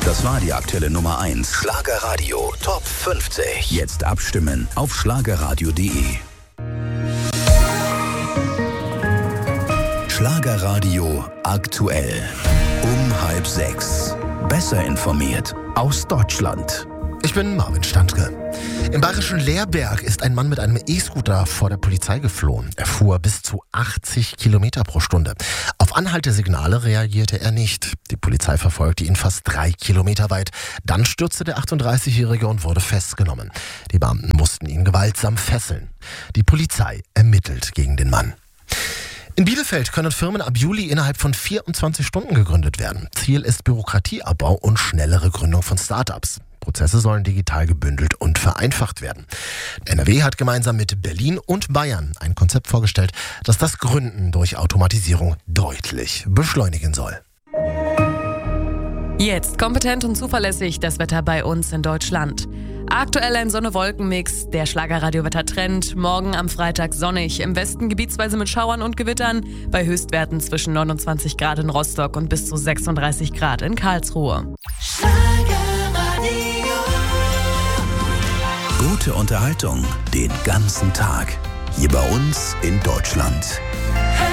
Das war die aktuelle Nummer 1. Schlagerradio Top 50. Jetzt abstimmen auf schlagerradio.de. Schlagerradio aktuell. Um 5:30. Besser informiert aus Deutschland. Ich bin Marvin Standke. Im bayerischen Leerberg ist ein Mann mit einem E-Scooter vor der Polizei geflohen. Er fuhr bis zu 80 Kilometer pro Stunde. Auf Anhaltesignale reagierte er nicht. Die Polizei verfolgte ihn fast 3 Kilometer weit. Dann stürzte der 38-Jährige und wurde festgenommen. Die Beamten mussten ihn gewaltsam fesseln. Die Polizei ermittelt gegen den Mann. In Bielefeld können Firmen ab Juli innerhalb von 24 Stunden gegründet werden. Ziel ist Bürokratieabbau und schnellere Gründung von Start-ups. Prozesse sollen digital gebündelt und vereinfacht werden. NRW hat gemeinsam mit Berlin und Bayern ein Konzept vorgestellt, das das Gründen durch Automatisierung deutlich beschleunigen soll. Jetzt kompetent und zuverlässig das Wetter bei uns in Deutschland. Aktuell ein Sonne-Wolken-Mix, der Schlagerradio-Wettertrend. Morgen am Freitag sonnig, im Westen gebietsweise mit Schauern und Gewittern, bei Höchstwerten zwischen 29 Grad in Rostock und bis zu 36 Grad in Karlsruhe. Gute Unterhaltung den ganzen Tag. Hier bei uns in Deutschland.